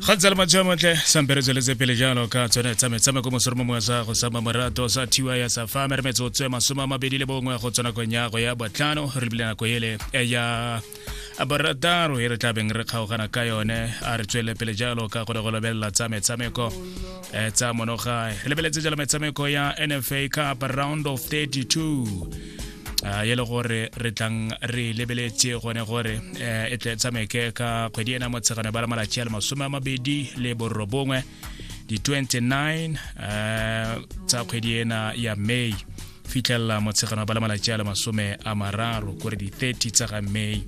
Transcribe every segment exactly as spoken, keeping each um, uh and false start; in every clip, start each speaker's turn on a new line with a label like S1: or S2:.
S1: Khatsala matshamotle samperezo le zepele jalo ka tsone tsa metsame go mosoro mo sa go sama marato sa thiwa ya sa fa mere metso tswe masoma mabedi le bongwe go tsona go nya go ya botlano re bilena go yele ya abarataro re tlabeng re kgaogana ka yone a re tswele pele jalo ka go go lebella tsa metsameko e tsa monoga re lebeletse jalo metsameko ya N F A Cup round of thirty-two a yele gore re tlang re lebeletse gone gore e tle tsameke ka kgwedi ena motsegana ba la malatsi a le masoma mabedi le borobongwe di twenty-nine eh tsa kgwedi ena ya May fitlhela motsegana ba la malatsi a le masome a mararo gore di thirty tsa ga May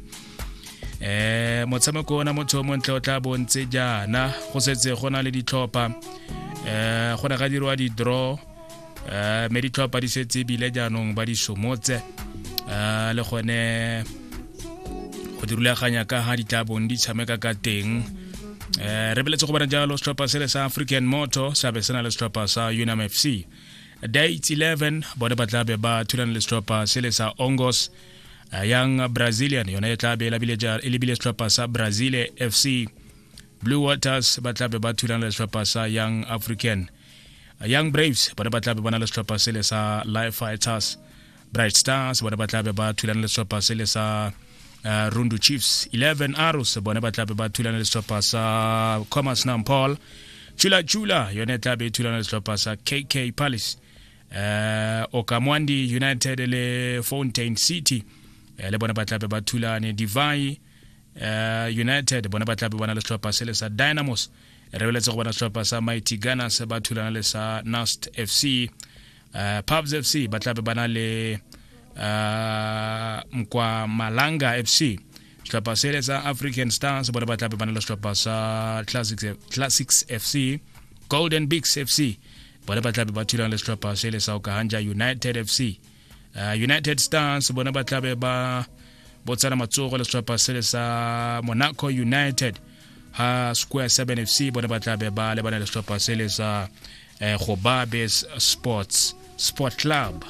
S1: eh motsameko ona motho mo ntle o tla bontse jana go setse gona le ditlhopha eh gona ga dirwa di draw eh me ditlhopha di setse bile janong ba di somotse eh le gone go dirulaganya ka ha ditabong di tshameka ka teng eh re beletse go bona jalo setlhopha se le sa African Motor sa be sena le setlhopha sa Unam F C date eleven bona ba tla be ba thulana le setlhopha se le sa Ongos Young Brazilian yona e tla be la bile ja e lebile setlhopha sa Brazil F C Blue Waters ba tla be ba thulana le setlhopha sa Young African Young Braves bona ba tla be bana le setlhopha se le sa Live Fighters Bright Stars bona ba tla be ba thulana le setlhopha se le sa uh, Rundu Chiefs eleven Arrows bona ba tla be ba thulana le setlhopha sa Commerce Nampol Chula Chula yona tla be thulana le setlhopha sa K K Palace uh, Okamwandi United le Fountain City le bona ba tla be ba thulane Divine uh, United bona ba tla be bana le setlhopha se le sa Dynamos re beletse go bona setlhopha sa Mighty Gunners ba thulana le sa Nast F C uh, Pubs F C ba tla be bana le uh, Mkwa Malanga F C setlhopha se le sa African Stars bona ba tla be bana le setlhopha sa Classics Classics F C Golden Bigs F C bona ba tla be ba thulana le setlhopha se le sa Okahanja United F C uh, United Stars bona ba tla be ba botsana matsogo le setlhopha se le sa Monaco United ha Square seven F C bona ba tla be ba le bana le setlhopha se le sa eh, Khobabes Sports Sport Club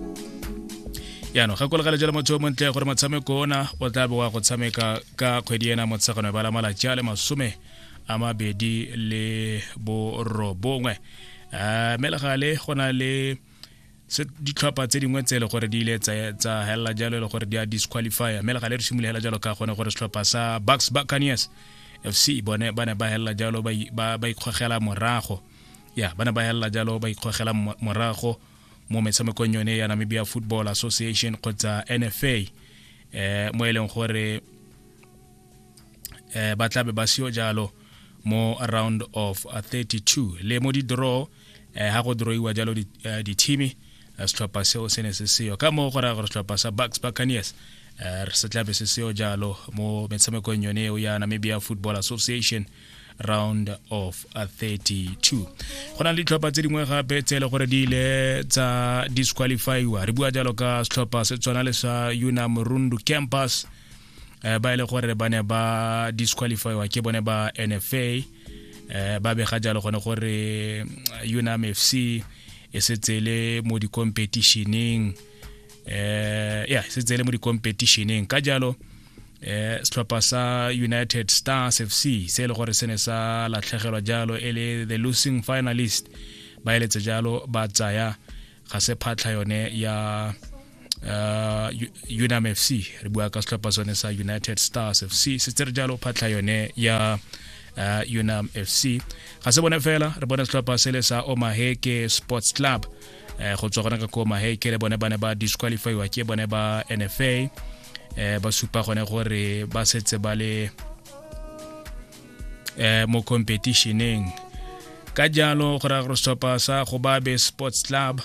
S1: ya no ga go le gale jalo motho mo ntle gore motshameko ona o tla be wa go tshameka ka kgwedi ena motsegano ba la malatsi a le masome a mabedi le borobongwe eh melegale gona le se ditlhopha tse dingwe tse le gore di ile tsa tsa hella jalo le gore di a disqualify melegale re simolela jalo ka gone gore setlhopha sa Bucks Buccaneers F C bone bana ba hella jalo ba ba ikgogela morago ya bana ba hella jalo ba ikgogela morago mo metshamekong yone ya Namibia Football Association kgotsa N F A eh mo eleng gore eh ba tla be ba sio jalo mo round of thirty-two le mo di draw eh ha go drawiwa jalo di di team setlhopha seo se ne se seo ka mo gore gore setlhopha sa Bucks Buccaneers re se tla be se seo jalo mo metshamekong yone ya Namibia Football Association round of thirty-two gona le ditlhopha tse dingwe gape tse le gore di ile tsa disqualifywa re bua jalo ka setlhopha se tsona le sa Unam Rundu Campus eh ba ile gore bane ba disqualifywa ke bone ba N F A eh ba be ga jalo gone gore Unam F C e setse le mo di competitioning eh ya setse le mo di competitioning ka jalo eh setlhopha sa United Stars F C se le gore sene sa latlhegelwa jalo ele the losing finalist ba ile tse jalo ba tsaya ga se phatla yone ya uh, Unam F C re bua ka setlhopha sone sa United Stars F C se tse jalo phatla yone ya uh, Unam F C ga se bona fela re bona setlhopha se le sa Omaheke Sports Club eh go tswa gona ka ko Omaheke le bone bane ba disqualifywa ke bone ba N F A eh ba supa gone gore ba setse ba le eh mo competitioning ka jalo gore go stopa sa Khobabe Sports Club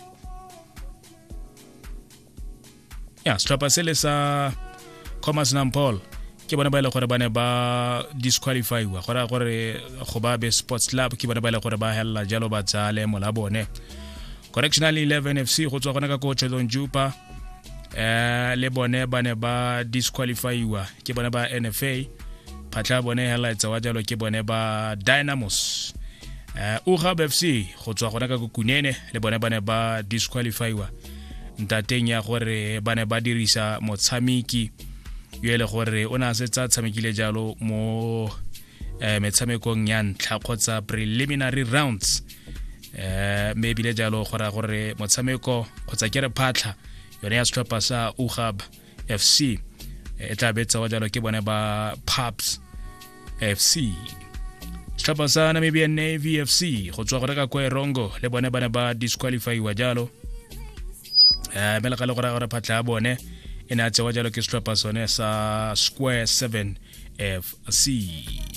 S1: ya stopa se le sa Commerce Nampol ke bona ba ile gore bane ba disqualifywa gore gore Khobabe Sports Club ke bona ba ile gore ba hella jalo ba tsale mo la bone Correctional eleven F C go tswa gona ka coach Don Jupa eh le bone bane ba disqualifywa ke bone ba N F A phatla bone highlights wa jalo ke bone ba Dynamos eh Ugab F C go tswa gona ka Kukunene le bone bane ba disqualifywa ntateng ya gore bane ba dirisa motshamiki yo le gore ona se tsa tshamekile jalo mo eh metshamekong ya ntlha kgotsa preliminary rounds eh maybe le jalo gora gore motshameko kgotsa ke re phatlha yone ya setlhopha sa Ughab F C e tla betsa wa jalo ke bone ba Paps F C. Setlhopha sa Namibian Navy F C go tswa gore ka Kwerongo le bone bana ba disqualify wa jalo eh mela ka le gore gore phatlha bone ena tsewa jalo ke setlhopha sone sa Square seven F C.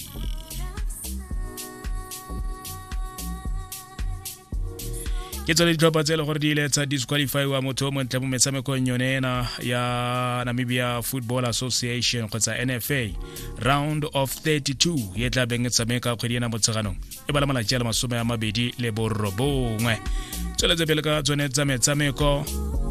S1: ke tsone ditlhopha tse le gore di ile tsa disqualify wa motho mo ntle mo metshamekong yone ena ya Namibia Football Association kgotsa N F A round of thirty-two ye tla beng tsameka kgwedi ena motseganong e bala malatsi a le masome a mabedi le borobongwe tsweletse pele ka tsone tsa metshameko